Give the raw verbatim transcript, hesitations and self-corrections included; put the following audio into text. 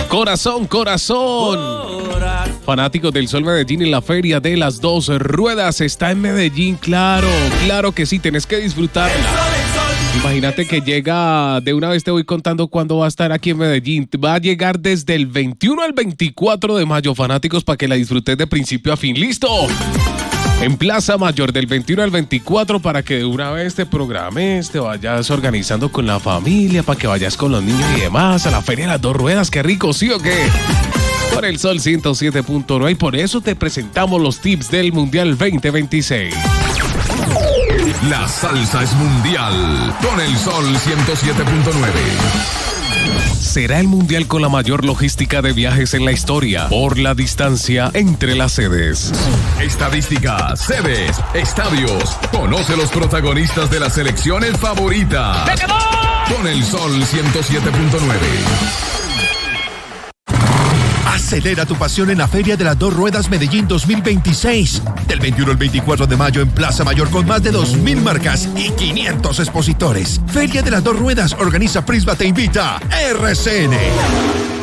Corazón, corazón. Fanáticos del Sol Medellín, y la Feria de las Dos Ruedas está en Medellín, claro, claro que sí, tenés que disfrutarla. Imagínate que llega, de una vez te voy contando cuándo va a estar aquí en Medellín. Va a llegar desde el veintiuno al veinticuatro de mayo, fanáticos, para que la disfrutes de principio a fin. ¡Listo! En Plaza Mayor, del veintiuno al veinticuatro, para que de una vez te programes, te vayas organizando con la familia, para que vayas con los niños y demás a la Feria de las Dos Ruedas. ¡Qué rico, sí o qué! Por el Sol ciento siete punto nueve, y por eso te presentamos los tips del Mundial veinte veintiséis. La salsa es mundial con el Sol ciento siete punto nueve. Será el mundial con la mayor logística de viajes en la historia por la distancia entre las sedes. Estadísticas, sedes, estadios. Conoce los protagonistas de las selecciones favoritas. Con el Sol ciento siete punto nueve. Acelera tu pasión en la Feria de las Dos Ruedas Medellín dos mil veintiséis. Del veintiuno al veinticuatro de mayo en Plaza Mayor, con más de dos mil marcas y quinientos expositores. Feria de las Dos Ruedas organiza Prisma, te invita R C N.